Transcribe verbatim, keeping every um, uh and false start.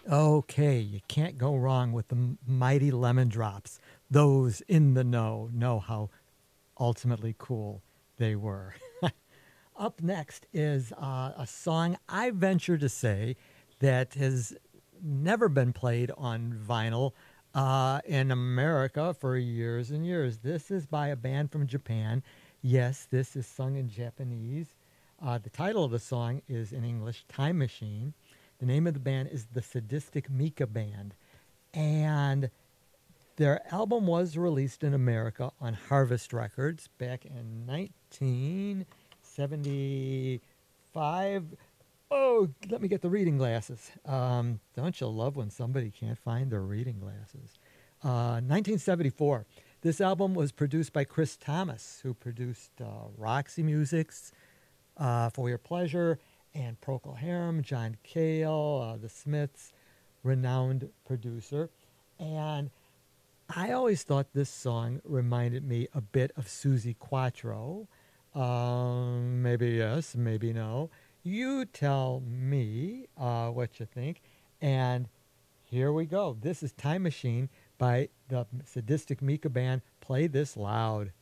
Okay, you can't go wrong with the m- mighty Lemon Drops. Those in the know know how ultimately cool they were. Up next is uh, a song I venture to say that has never been played on vinyl uh, in America for years and years. This is by a band from Japan. Yes, this is sung in Japanese. Uh, the title of the song is in English, Time Machine. The name of the band is the Sadistic Mika Band. And their album was released in America on Harvest Records back in nineteen seventy-five. Oh, let me get the reading glasses. Um, don't you love when somebody can't find their reading glasses? Uh, nineteen seventy-four. This album was produced by Chris Thomas, who produced uh, Roxy Music's uh, For Your Pleasure and Procol Harum, John Cale, uh, The Smiths, renowned producer. And I always thought this song reminded me a bit of Susie Quattro. Um, maybe yes, maybe no. You tell me uh, what you think. And here we go. This is Time Machine by the Sadistic Mika Band. Play this loud.